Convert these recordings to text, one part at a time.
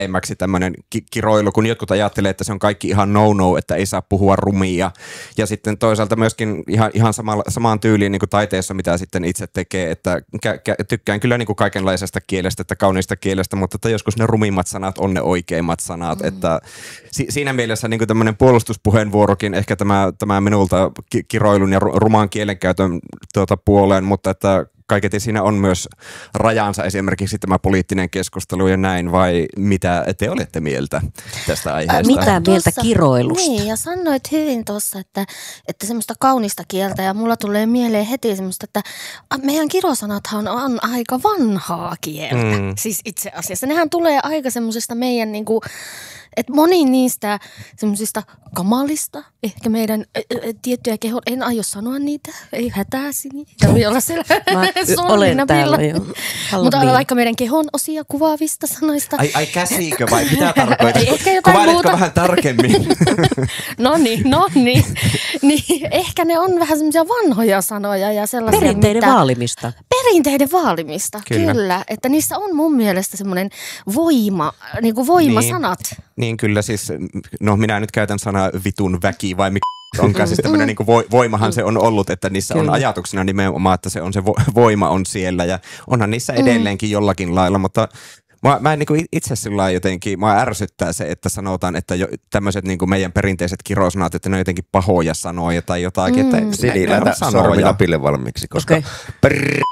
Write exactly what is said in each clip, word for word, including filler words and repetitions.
emmäksi tämmöinen ki- kiroilu, kun jotkut ajattelee, että se on kaikki ihan no-no, että ei saa puhua rumia. Ja sitten toisaalta myöskin ihan, ihan samalla, samaan tyyliin niin kuin taiteessa, mitä sitten itse tekee, että kä- kä- tykkään kyllä niin kuin kaikenlaisesta kielestä, että kauniista kielestä, mutta että joskus ne rumimmat sanat on ne oikeimmat sanat. Mm. Että si- siinä mielessä niin kuin tämmöinen puolustuspuheenvuorokin, ehkä tämä, tämä minulta ki- kiroilun ja ru- rumaan kielenkäytön tuota puoleen, mutta että kaiketi siinä on myös rajansa, esimerkiksi tämä poliittinen keskustelu ja näin, vai mitä te olette mieltä tästä aiheesta? Mitä mieltä kiroilusta? Niin, ja sanoit hyvin tuossa, että, että semmoista kaunista kieltä, ja mulla tulee mieleen heti semmoista, että meidän kirosanathan on aika vanhaa kieltä. Mm. Siis itse asiassa. Nehän tulee aika semmoisesta meidän niinku, että moni niistä semmoisista kamalista, ehkä meidän ä, ä, tiettyjä kehoja, en aio sanoa niitä, ei hätääsi, niitä tarvitse olla siellä olen täällä jo. Mutta niin. Vaikka meidän kehon osia kuvaavista sanoista. Ai, ai käsikö vai mitä tarkoitat? Ehkä jotain Kuvailetko muuta vähän tarkemmin? no niin, no niin. niin. Ehkä ne on vähän semmoisia vanhoja sanoja ja sellaisia. Perinteiden mitä, vaalimista. Perinteiden vaalimista, kyllä. kyllä. Että niissä on mun mielestä semmoinen voima, niin kuin voimasanat. Niin. Niin kyllä siis, no minä nyt käytän sanaa vitun väki vai mikä onkaan, siis tämmöinen niin kuin voimahan se on ollut, että niissä kyllä. on ajatuksena nimenomaan, että se on se voima on siellä ja onhan niissä edelleenkin mm. jollakin lailla, mutta mä, mä en niin kuin itse sillä jotenkin, mä ärsyttää se, että sanotaan, että jo, tämmöiset niin kuin meidän perinteiset kirosanat, että ne on jotenkin pahoja sanoja tai jotakin, mm. että Sini, laita sormi napille valmiiksi, koska okay. prrr,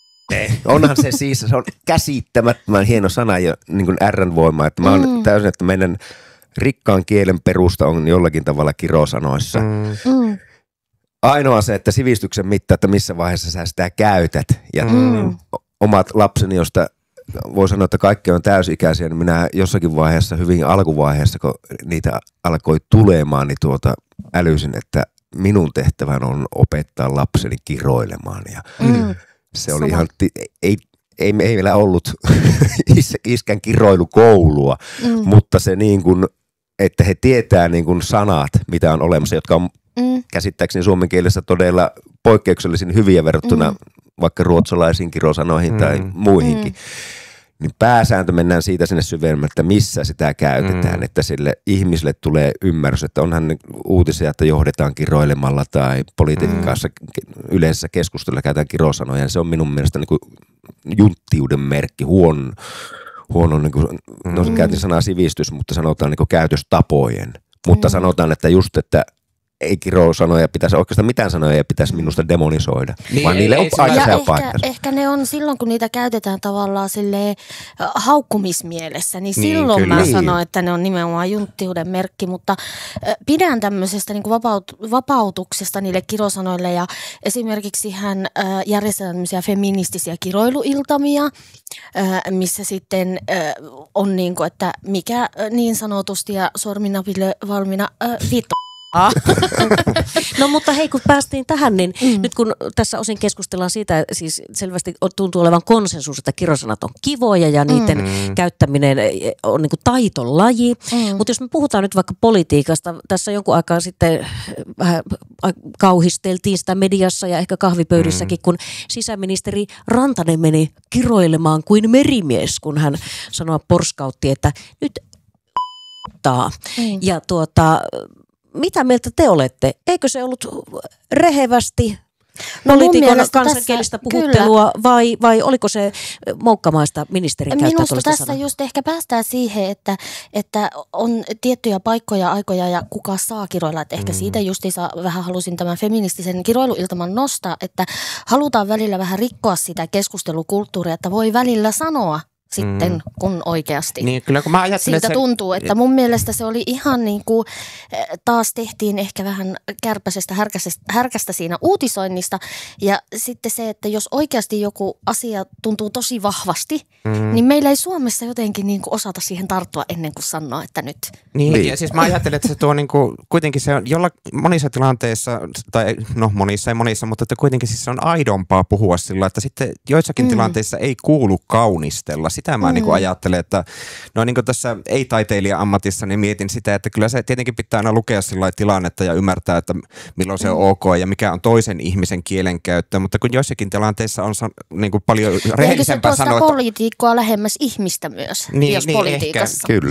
onhan se siis, se on käsittämättömän hieno sana ja niin kuin R:n voima, että mä oon mm. täysin, että meidän rikkaan kielen perusta on jollakin tavalla kirosanoissa. Mm. Ainoa se, että sivistyksen mitta, että missä vaiheessa sä sitä käytät ja mm. omat lapseni, josta voi sanoa, että kaikki on täysikäisiä, niin minä jossakin vaiheessa, hyvin alkuvaiheessa, kun niitä alkoi tulemaan, niin tuota älysin, että minun tehtävän on opettaa lapseni kiroilemaan ja mm. se oli Sama. ihan, ei, ei, ei meillä ollut is, iskän kiroilukoulua, mm. mutta se niin kuin, että he tietää niin kuin sanat, mitä on olemassa, jotka on mm. käsittääkseni suomen kielessä todella poikkeuksellisen hyviä verrattuna mm. vaikka ruotsalaisiin kirosanoihin mm. tai muihinkin. Mm. Niin pääsääntö mennään siitä sinne syvemmälle, että missä sitä käytetään, mm. että sille ihmiselle tulee ymmärrys, että onhan uutisia, että johdetaan kiroilemalla tai politiikassa mm. yleisessä keskustelussa käytetään kirosanoja. Se on minun mielestä niin kuin junttiuden merkki, huono, huono niin kuin, mm. no käytin sanaa sivistys, mutta sanotaan niin kuin käytöstapojen. Mutta mm. sanotaan, että just, että ei kirosanoja pitäisi, oikeastaan mitään sanoja ei pitäisi minusta demonisoida, niin, vaan niille on aikaisia paikkansa. Ehkä ne on silloin, kun niitä käytetään tavallaan silleen haukkumismielessä, niin, niin silloin kyllä. mä niin. sanon, että ne on nimenomaan junttiuden merkki, mutta pidän tämmöisestä niin kuin vapaut- vapautuksesta niille kirosanoille ja esimerkiksi hän äh, järjestetään tämmöisiä feministisiä kiroiluiltamia, äh, missä sitten äh, on niin kuin, että mikä äh, niin sanotusti ja sorminapille valmiina äh, vittu. No mutta hei, kun päästiin tähän, niin mm. nyt kun tässä osin keskustellaan siitä, siis selvästi tuntuu olevan konsensus, että kirosanat on kivoja ja niiden mm. käyttäminen on niin kuin taitolaji. Mm. Mutta jos me puhutaan nyt vaikka politiikasta, tässä jonkun aikaa sitten vähän kauhisteltiin sitä mediassa ja ehkä kahvipöydissäkin, mm. kun sisäministeri Rantanen meni kiroilemaan kuin merimies, kun hän sanoi porskautti, että nyt mm. ja tuota... Mitä mieltä te olette? Eikö se ollut rehevästi no poliitikon kansankielistä puhuttelua vai, vai oliko se moukkamaista ministerin käyttäytymistä Minusta tässä sanaa? Just ehkä päästään siihen, että, että on tiettyjä paikkoja, aikoja ja kuka saa kiroilla. Että ehkä mm. siitä justiinsa vähän halusin tämän feministisen kiroiluiltaman nostaa, että halutaan välillä vähän rikkoa sitä keskustelukulttuuria, että voi välillä sanoa sitten, mm. kun oikeasti. Niin, kyllä, kun mä siltä se... tuntuu, että mun mielestä se oli ihan niin kuin, taas tehtiin ehkä vähän kärpäisestä härkästä, härkästä siinä uutisoinnista. Ja sitten se, että jos oikeasti joku asia tuntuu tosi vahvasti, mm. niin meillä ei Suomessa jotenkin niin kuin osata siihen tarttua ennen kuin sanoa, että nyt. Niin, niin. Ja siis mä ajattelen, että se tuo niin kuin, kuitenkin se on jolla, monissa tilanteissa, tai no monissa ei monissa, mutta että kuitenkin siis se on aidompaa puhua sillä, että sitten joissakin mm. tilanteissa ei kuulu kaunistella. Sitä mä mm. niin kuin ajattelen, että no niin kuin tässä ei-taiteilija-ammatissa niin mietin sitä, että kyllä se tietenkin pitää aina lukea sillä tilannetta ja ymmärtää, että milloin se on mm. ok ja mikä on toisen ihmisen kielenkäyttö, mutta kun joissakin tilanteissa on niin kuin paljon rehellisempää sanoa, että... poliitikkoa lähemmäs ihmistä myös, niin, jos niin, politiikassa. Ehkä, kyllä.